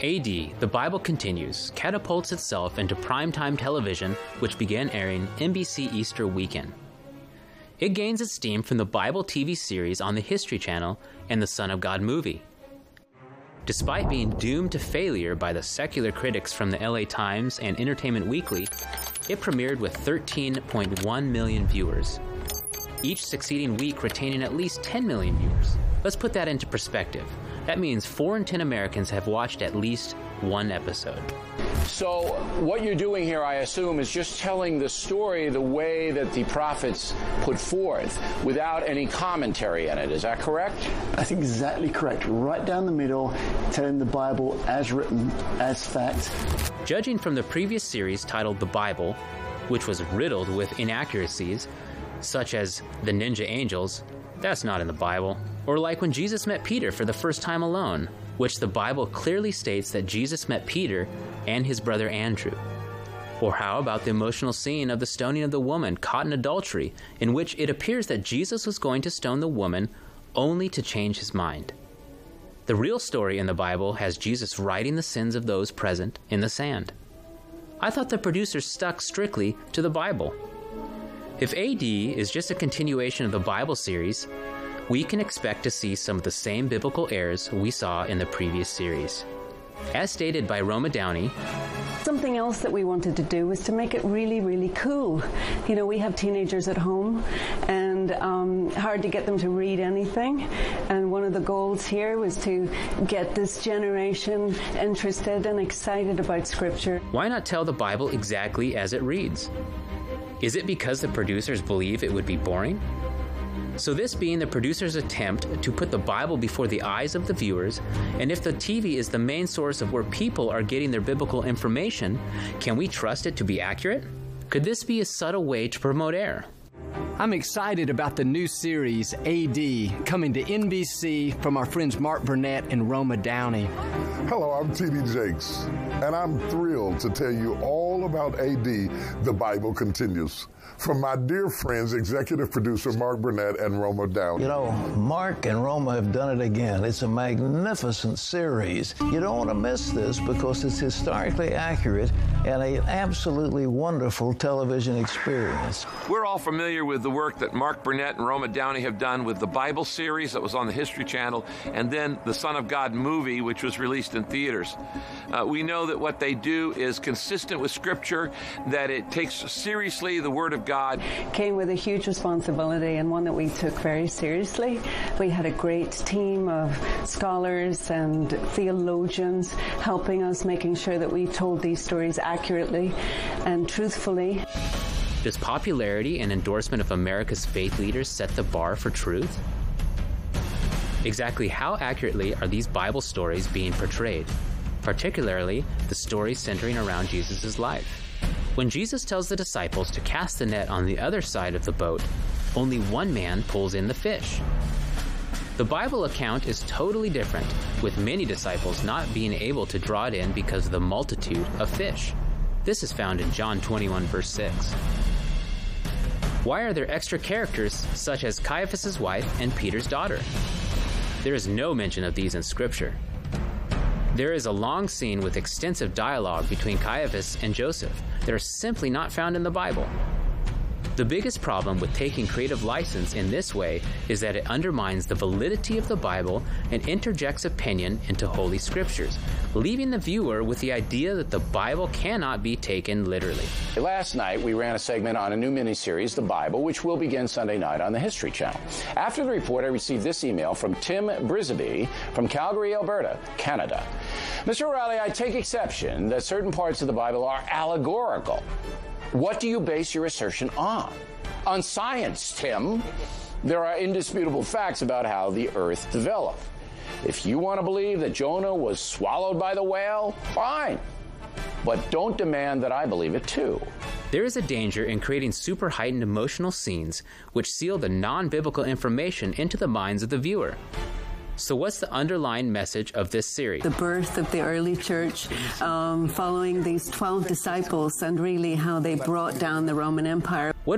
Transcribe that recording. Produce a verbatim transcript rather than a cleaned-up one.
A D, The Bible Continues, catapults itself into primetime television, which began airing N B C Easter weekend. It gains its steam from the Bible T V series on the History Channel and the Son of God movie. Despite being doomed to failure by the secular critics from the L A Times and Entertainment Weekly, it premiered with thirteen point one million viewers, each succeeding week retaining at least ten million viewers. Let's put that into perspective. That means four in ten Americans have watched at least one episode. So what you're doing here, I assume, is just telling the story the way that the prophets put forth, without any commentary in it. Is that correct? That's exactly correct. Right down the middle, telling the Bible as written, as fact. Judging from the previous series titled The Bible, which was riddled with inaccuracies, such as the ninja angels, that's not in the Bible. Or like when Jesus met Peter for the first time alone, which the Bible clearly states that Jesus met Peter and his brother Andrew. Or how about the emotional scene of the stoning of the woman caught in adultery, in which it appears that Jesus was going to stone the woman only to change his mind. The real story in the Bible has Jesus writing the sins of those present in the sand. I thought the producers stuck strictly to the Bible. If A D is just a continuation of the Bible series, we can expect to see some of the same biblical errors we saw in the previous series. As stated by Roma Downey, something else that we wanted to do was to make it really, really cool. You know, we have teenagers at home, and um, hard to get them to read anything. And one of the goals here was to get this generation interested and excited about Scripture. Why not tell the Bible exactly as it reads? Is it because the producers believe it would be boring? So this being the producer's attempt to put the Bible before the eyes of the viewers, and if the T V is the main source of where people are getting their biblical information, can we trust it to be accurate? Could this be a subtle way to promote error? I'm excited about the new series, A D, coming to N B C from our friends Mark Burnett and Roma Downey. Hello, I'm T D Jakes, and I'm thrilled to tell you all about A D, The Bible Continues, from my dear friends, executive producer Mark Burnett and Roma Downey. You know, Mark and Roma have done it again. It's a magnificent series. You don't want to miss this because it's historically accurate and an absolutely wonderful television experience. We're all familiar with the work that Mark Burnett and Roma Downey have done with the Bible series that was on the History Channel, and then the Son of God movie, which was released in theaters. Uh, we know that what they do is consistent with Scripture, that it takes seriously the Word of God. Came with a huge responsibility, and one that we took very seriously. We had a great team of scholars and theologians helping us, making sure that we told these stories accurately and truthfully. Does popularity and endorsement of America's faith leaders set the bar for truth? Exactly how accurately are these Bible stories being portrayed, particularly the stories centering around Jesus' life? When Jesus tells the disciples to cast the net on the other side of the boat, only one man pulls in the fish. The Bible account is totally different, with many disciples not being able to draw it in because of the multitude of fish. This is found in John twenty-one, verse six. Why are there extra characters such as Caiaphas' wife and Peter's daughter? There is no mention of these in Scripture. There is a long scene with extensive dialogue between Caiaphas and Joseph that are simply not found in the Bible. The biggest problem with taking creative license in this way is that it undermines the validity of the Bible and interjects opinion into Holy Scriptures, leaving the viewer with the idea that the Bible cannot be taken literally. Last night, we ran a segment on a new miniseries, The Bible, which will begin Sunday night on the History Channel. After the report, I received this email from Tim Brisby from Calgary, Alberta, Canada. Mister O'Reilly, I take exception that certain parts of the Bible are allegorical. What do you base your assertion on? On science, Tim. There are indisputable facts about how the earth developed. If you want to believe that Jonah was swallowed by the whale, fine. But don't demand that I believe it too. There is a danger in creating super heightened emotional scenes which seal the non-biblical information into the minds of the viewer. So what's the underlying message of this series? The birth of the early church, um, following these twelve disciples, and really how they brought down the Roman Empire. What